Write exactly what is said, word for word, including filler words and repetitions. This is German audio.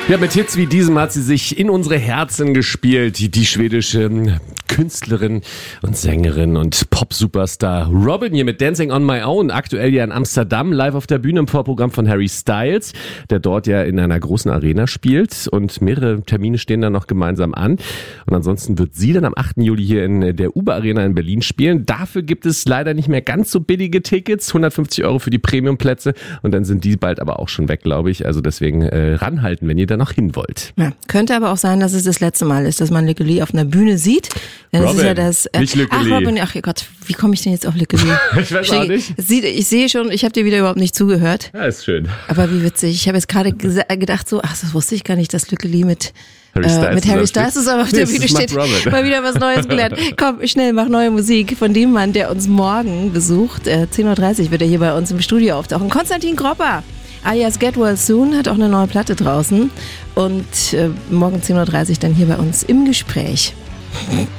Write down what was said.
Ja, mit Hits wie diesem hat sie sich in unsere Herzen gespielt. Die, die schwedische Künstlerin und Sängerin und Pop-Superstar Robyn hier mit Dancing on My Own. Aktuell ja in Amsterdam, live auf der Bühne im Vorprogramm von Harry Styles, der dort ja in einer großen Arena spielt. Und mehrere Termine stehen dann noch gemeinsam an. Und ansonsten wird sie dann am achten Juli hier in der Uber Arena in Berlin spielen. Dafür gibt es leider nicht mehr ganz so billige Tickets. hundertfünfzig Euro für die Premiumplätze. Und dann sind die bald aber auch schon weg, glaube ich. Also deswegen äh, ranhalten, wenn ihr da noch hin wollt. Ja, könnte aber auch sein, dass es das letzte Mal ist, dass man Lücke Lee auf einer Bühne sieht. Denn das Robyn, ist ja das, äh, nicht Lücke ach Lee. Robyn, ach Gott, wie komme ich denn jetzt auf Lücke Lee? Ich weiß auch nicht. Sie, ich sehe schon, ich habe dir wieder überhaupt nicht zugehört. Ja, ist schön. Aber wie witzig. Ich habe jetzt gerade gesa- gedacht so, ach, das wusste ich gar nicht, dass Lücke Lee mit Harry Styles äh, mit Harry zusammen Styles zusammen auf der Nee, Bühne das macht steht. Robyn. Mal wieder was Neues gelernt. Komm, schnell, mach neue Musik von dem Mann, der uns morgen besucht. Äh, zehn Uhr dreißig wird er hier bei uns im Studio auftauchen. Konstantin Gropper, alias Get Well Soon, hat auch eine neue Platte draußen. Und äh, morgen zehn Uhr dreißig dann hier bei uns im Gespräch.